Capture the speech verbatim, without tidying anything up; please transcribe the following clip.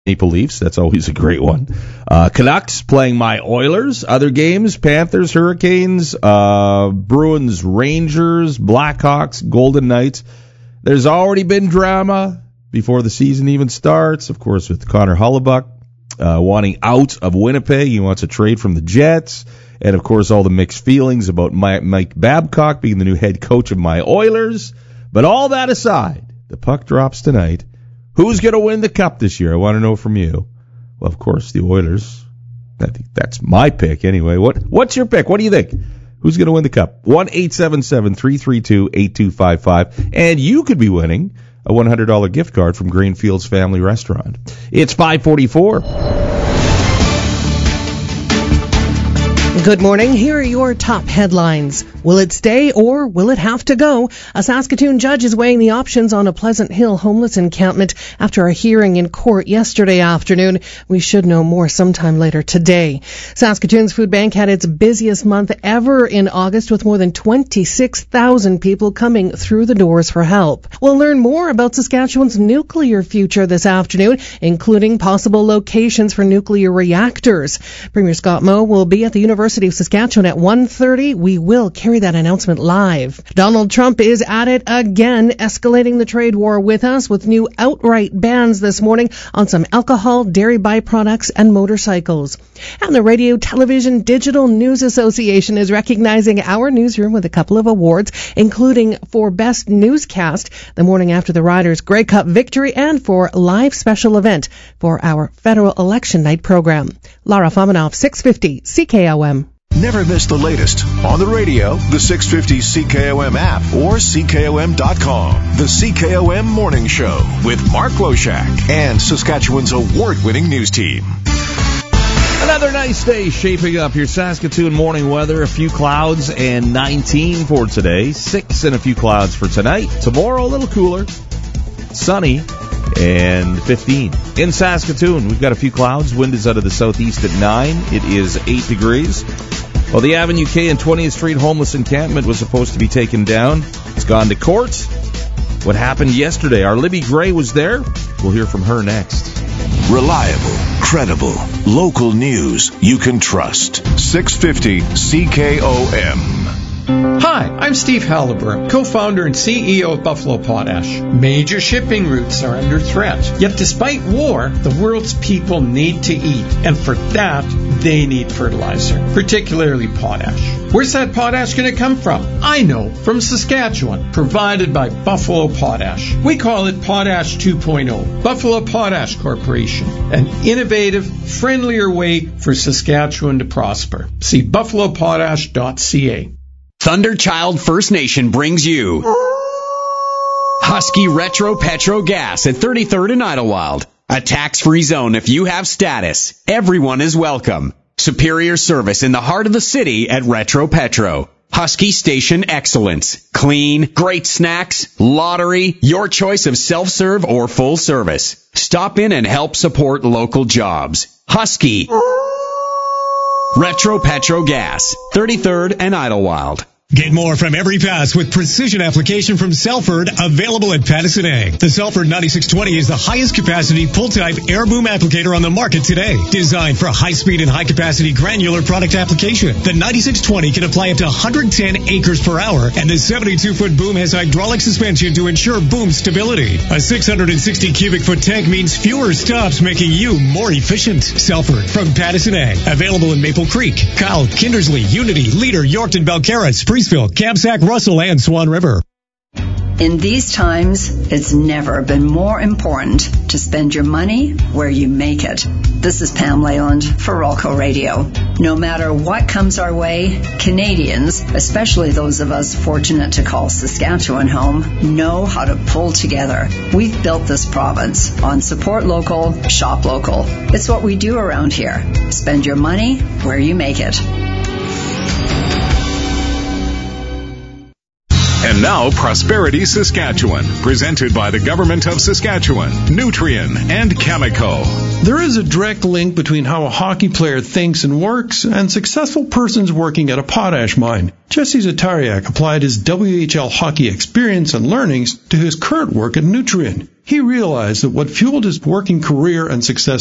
Maple Leafs, that's always a great one. Uh, Canucks playing my Oilers. Other games, Panthers, Hurricanes, uh, Bruins, Rangers, Blackhawks, Golden Knights. There's already been drama before the season even starts, of course, with Connor Hellebuyck uh, wanting out of Winnipeg. He wants a trade from the Jets. And, of course, all the mixed feelings about Mike Babcock being the new head coach of my Oilers. But all that aside, the puck drops tonight. Who's going to win the Cup this year? I want to know from you. Well, of course, the Oilers. I think that's my pick anyway. What What's your pick? What do you think? Who's going to win the Cup? one eight seven seven, three three two, eight two five five. And you could be winning a one hundred dollars gift card from Greenfields Family Restaurant. It's five forty-four. Good morning. Here are your top headlines. Will it stay or will it have to go? A Saskatoon judge is weighing the options on a Pleasant Hill homeless encampment after a hearing in court yesterday afternoon. We should know more sometime later today. Saskatoon's food bank had its busiest month ever in August with more than twenty-six thousand people coming through the doors for help. We'll learn more about Saskatchewan's nuclear future this afternoon, including possible locations for nuclear reactors. Premier Scott Moe will be at the University of Saskatchewan at one thirty. We will carry that announcement live. Donald Trump is at it again, escalating the trade war with us with new outright bans this morning on some alcohol, dairy byproducts, and motorcycles. And the Radio Television Digital News Association is recognizing our newsroom with a couple of awards, including for Best Newscast the morning after the Riders' Grey Cup victory and for Live Special Event for our Federal Election Night program. Lara Fominov, six fifty C K O M. Never miss the latest on the radio, the six fifty C K O M app, or C K O M dot com. The C K O M Morning Show with Mark Loshak and Saskatchewan's award-winning news team. Another nice day shaping up. Your Saskatoon morning weather, a few clouds and nineteen for today. Six and a few clouds for tonight. Tomorrow, a little cooler. Sunny and fifteen. In Saskatoon, we've got a few clouds. Wind is out of the southeast at nine. It is eight degrees. Well, the Avenue K and twentieth Street homeless encampment was supposed to be taken down. It's gone to court. What happened yesterday? Our Libby Gray was there. We'll hear from her next. Reliable, credible, local news you can trust. six fifty C K O M. Hi, I'm Steve Halliburton, co-founder and C E O of Buffalo Potash. Major shipping routes are under threat. Yet despite war, the world's people need to eat. And for that, they need fertilizer, particularly potash. Where's that potash going to come from? I know, from Saskatchewan, provided by Buffalo Potash. We call it Potash two point oh. Buffalo Potash Corporation, an innovative, friendlier way for Saskatchewan to prosper. See buffalo potash dot c a. Thunderchild First Nation brings you Husky Retro Petro Gas at thirty-third and Idlewild. A tax-free zone if you have status. Everyone is welcome. Superior service in the heart of the city at Retro Petro. Husky Station Excellence. Clean, great snacks, lottery, your choice of self-serve or full service. Stop in and help support local jobs. Husky Retro Petro Gas, thirty-third and Idlewild. Get more from every pass with precision application from Selford, available at Pattison Ag. The Selford ninety-six twenty is the highest capacity pull-type air boom applicator on the market today. Designed for high-speed and high-capacity granular product application, the ninety-six twenty can apply up to one hundred ten acres per hour, and the seventy-two foot boom has hydraulic suspension to ensure boom stability. A six hundred sixty cubic foot tank means fewer stops, making you more efficient. Selford from Pattison Ag, available in Maple Creek, Kyle, Kindersley, Unity, Leader, Yorkton, Belcarra, Spruce, Kamsack, Russell, and Swan River. In these times, it's never been more important to spend your money where you make it. This is Pam Leyland for Rolco Radio. No matter what comes our way, Canadians, especially those of us fortunate to call Saskatchewan home, know how to pull together. We've built this province on support local, shop local. It's what we do around here. Spend your money where you make it. And now, Prosperity Saskatchewan, presented by the Government of Saskatchewan, Nutrien, and Cameco. There is a direct link between how a hockey player thinks and works and successful persons working at a potash mine. Jesse Zatariak applied his W H L hockey experience and learnings to his current work at Nutrien. He realized that what fueled his working career and success